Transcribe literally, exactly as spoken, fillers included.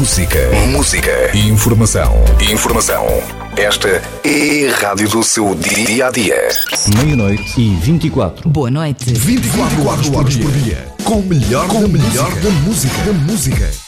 Música. Música. Informação. Informação. Esta é a rádio do seu dia-a-dia. Meia-noite e vinte e quatro. Boa noite. vinte e quatro horas por dia. Com o melhor, com o melhor da música. Da música.